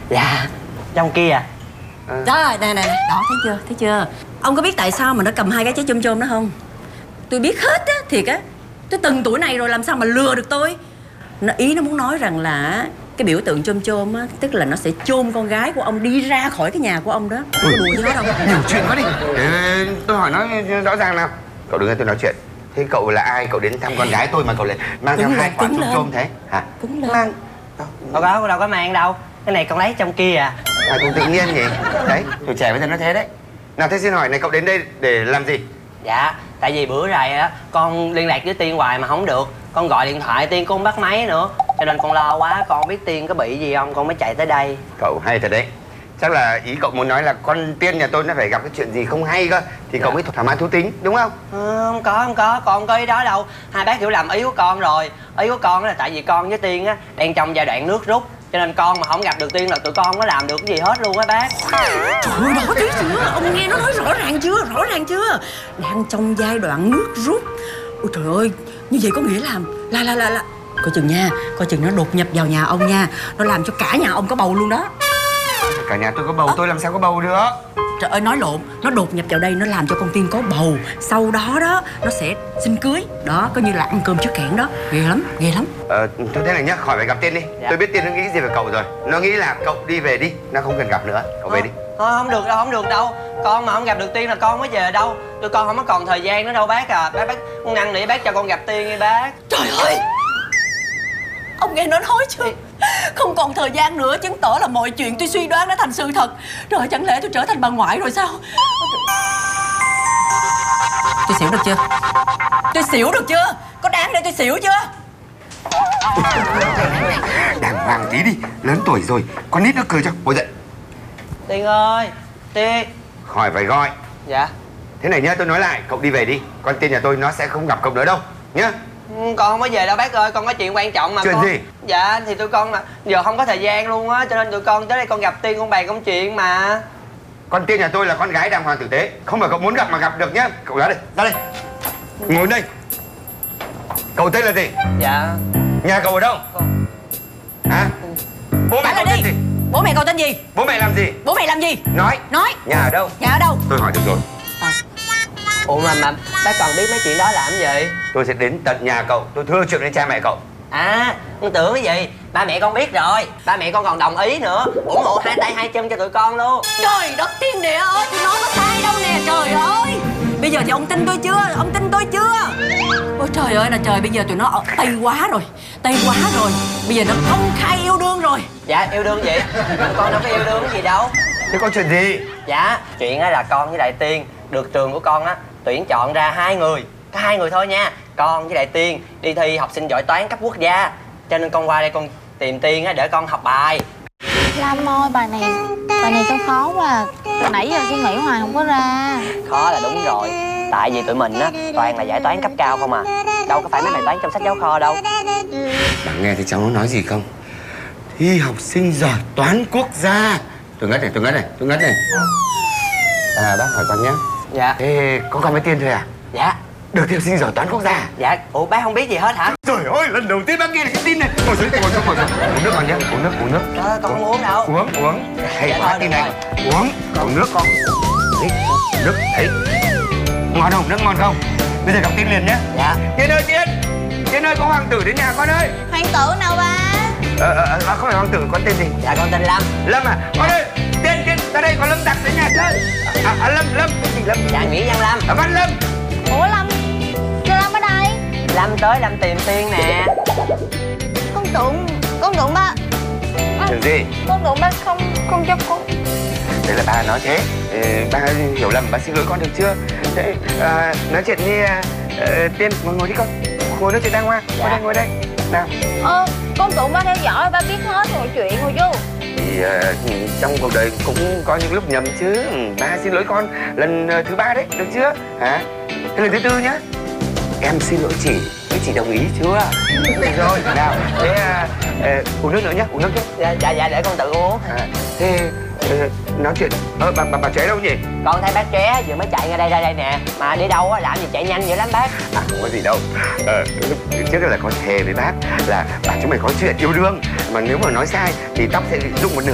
Dạ, trong kia à? Đó, nè, đó, thấy chưa? Ông có biết tại sao mà nó cầm hai cái trái chôm chôm đó không? Tôi biết hết á, thiệt á. Tôi từng tuổi này rồi làm sao mà lừa được tôi. Nó muốn nói rằng là cái biểu tượng chôm chôm á, tức là nó sẽ chôn con gái của ông đi ra khỏi cái nhà của ông đó. Có đùa với nó đâu. Nhiều chuyện quá đi. Tôi hỏi nó rõ ràng nào. Cậu đừng nghe tôi nói chuyện. Thế cậu là ai? Cậu đến thăm con gái tôi mà cậu lại mang theo hai quả chôm chôm thế hả? Cứng lên. Mang Con đâu có mang đâu. Cái này con lấy trong kia à. cũng tự nhiên nhỉ. Đấy, tuổi trẻ bây giờ nó thế đấy. Nào thế xin hỏi này, cậu đến đây để làm gì? Dạ, tại vì bữa rồi á con liên lạc với Tiên hoài mà không được. Con gọi điện thoại Tiên cũng không bắt máy nữa, cho nên con lo quá, con không biết Tiên có bị gì không, con mới chạy tới đây. Cậu hay thật đấy. Chắc là ý cậu muốn nói là con Tiên nhà tôi nó phải gặp cái chuyện gì không hay cơ thì cậu mới thoải mái thú tính, đúng không? Không có, con không có ý đó đâu. Hai bác hiểu lầm ý của con rồi. Ý của con là tại vì con với Tiên á đang trong giai đoạn nước rút, cho nên con mà không gặp được Tiên là tụi con không có làm được cái gì hết luôn á bác. Trời ơi, đó thấy chưa? Ông nghe nó nói rõ ràng chưa? Đang trong giai đoạn nước rút. Ôi trời ơi, như vậy có nghĩa là coi chừng nha, coi chừng nó đột nhập vào nhà ông nha. Nó làm cho cả nhà ông có bầu luôn đó. Cả nhà tôi có bầu, tôi làm sao có bầu được? Trời ơi, nói lộn. Nó đột nhập vào đây, nó làm cho con Tiên có bầu. Sau đó đó, nó sẽ xin cưới. Đó, coi như là ăn cơm trước kẽn đó. Ghê lắm. Thôi thế này nhá, khỏi phải gặp Tiên đi. Dạ. Tôi biết Tiên nó nghĩ gì về cậu rồi. Nó nghĩ là cậu đi về đi, nó không cần gặp nữa. Cậu về đi. Thôi không được đâu. Con mà không gặp được Tiên là con không có về đâu. Tụi con không có còn thời gian nữa đâu bác à. Bác con năn nỉ bác cho con gặp Tiên đi bác. Trời ơi, ông nghe nó nói chưa? Không còn thời gian nữa, chứng tỏ là mọi chuyện tôi suy đoán đã thành sự thật. Rồi chẳng lẽ tôi trở thành bà ngoại rồi sao? Tôi xỉu được chưa? Có đáng để tôi xỉu chưa? Đàng hoàng tí đi, lớn tuổi rồi, con nít nó cười cho, ngồi dậy. Tiên ơi, Tiên. Khỏi phải gọi. Dạ. Thế này nhá, tôi nói lại, cậu đi về đi. Con Tiên nhà tôi nó sẽ không gặp cậu nữa đâu, nhá. Con không có về đâu bác ơi, con có chuyện quan trọng mà. Chuyện con... gì? Dạ thì tụi con mà giờ không có thời gian luôn á, cho nên tụi con tới đây con gặp Tiên con bàn công chuyện mà. Con Tiên nhà tôi là con gái đàng hoàng tử tế, không phải cậu muốn gặp mà gặp được nhá. Cậu ra đây, ngồi đây. Cậu tên là gì? Dạ. Nhà cậu ở đâu? Hả? Bố mẹ cậu tên gì? Bố mẹ cậu tên gì? Bố mẹ làm gì? Bố mẹ làm gì? Nói. Nhà ở đâu? Nhà ở đâu? Tôi hỏi được rồi. Ủa mà bác còn biết mấy chuyện đó làm gì? Tôi sẽ đến tận nhà cậu, tôi thưa chuyện với cha mẹ cậu. À, con tưởng cái gì? Ba mẹ con biết rồi. Ba mẹ con còn đồng ý nữa, ủng hộ hai tay hai chân cho tụi con luôn. Trời đất tiên địa ơi, tôi nói có sai đâu nè, trời ơi. Bây giờ thì ông tin tôi chưa? Ôi trời ơi là trời, bây giờ tụi nó tây quá rồi. Bây giờ nó công khai yêu đương rồi. Dạ, yêu đương gì? Tụi con đâu có yêu đương cái gì đâu. Thế có chuyện gì? Dạ, chuyện á là con với Đại Tiên được trường của con á tuyển chọn ra hai người. Có hai người thôi nha. Con với Đại Tiên đi thi học sinh giỏi toán cấp quốc gia. Cho nên con qua đây con tìm Tiên á để con học bài. Lâm ơi, bài này sao khó quá. Từ nãy giờ suy nghĩ hoài không có ra. Khó là đúng rồi. Tại vì tụi mình á toàn là giải toán cấp cao không à. Đâu có phải mấy bài toán trong sách giáo khoa đâu. Bạn nghe thấy cháu nó nói gì không? Thi học sinh giỏi toán quốc gia. Tôi ngất này. Bác hỏi con nhé. Dạ. Thế có con với Tiên thôi à? Dạ. Được thi học sinh giỏi toán quốc gia. Dạ. Ủa bác không biết gì hết hả? Trời ơi, lần đầu tiên bác nghe được cái tin này. Ngồi xuống. Uống nước con nhé, uống nước. Con không uống đâu. Uống. Hay Dạ, quá thôi, tin được này. Uống nước con. Đấy, nước, đấy. Ngon không? Nước ngon không? Bây giờ gặp Tiên liền nhé. Dạ. Tiên ơi, có hoàng tử đến nhà con ơi. Hoàng tử nào ba? Không phải hoàng tử, con tên gì? Dạ con tên Lâm. Lâm à? Con ơi, Tiên, ra đây có Lâm Đặc đến nhà chơi. Lâm, cái gì Lâm? Dạ Nguyễn Văn Lâm. Văn Lâm. Ủa Lâm ở đây? Lâm tới Lâm tìm Tiên nè. Con tưởng ba. Chuyện gì? Con tưởng ba không cho con. Đây là ba nói thế. Ba hiểu lầm, ba xin lỗi con được chưa? Thế, nói chuyện đi. Tiên, ngồi đi con. Ngồi nói chuyện đang ngoan. Ngồi đây. Nào. Con tưởng ba theo dõi, ba biết hết mọi chuyện rồi chứ. Thì trong cuộc đời cũng có những lúc nhầm chứ. Ba xin lỗi con lần thứ 3 đấy, được chưa? Hả? Thế lần thứ 4 nhá. Em xin lỗi chị đồng ý chưa? Được rồi, nào. Thế uống nước nữa nhá, uống nước chứ. Dạ để con tự uống. Thế nói chuyện. Bà Chế đâu nhỉ? Con thấy bác Ché vừa mới chạy ra đây nè. Mà đi đâu á, làm gì chạy nhanh dữ lắm bác. Không có gì đâu. Trước là con thề với bác là bà chúng mày có chuyện yêu đương. Mà nếu mà nói sai thì tóc sẽ rụng một nửa.